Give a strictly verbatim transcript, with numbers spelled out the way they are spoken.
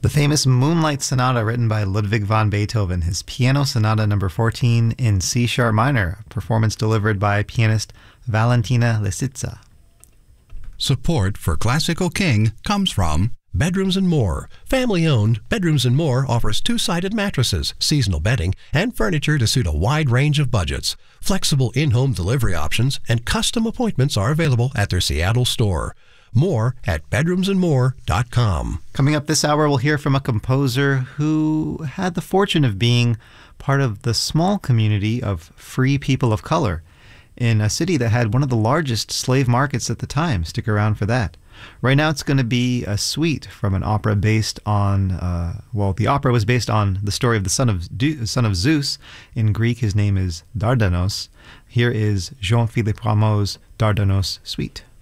The famous Moonlight Sonata written by Ludwig van Beethoven, his Piano Sonata number fourteen in C sharp minor, a performance delivered by pianist Valentina Lisitsa. Support for Classical King comes from Bedrooms and More. Family-owned, Bedrooms and More offers two-sided mattresses, seasonal bedding, and furniture to suit a wide range of budgets. Flexible in-home delivery options and custom appointments are available at their Seattle store. More at bedrooms and more dot com. Coming up this hour, we'll hear from a composer who had the fortune of being part of the small community of free people of color in a city that had one of the largest slave markets at the time. Stick around for that. Right now it's going to be a suite from an opera based on, uh, well, the opera was based on the story of the son of, Du- son of Zeus. In Greek, his name is Dardanos. Here is Jean-Philippe Rameau's Dardanos Suite.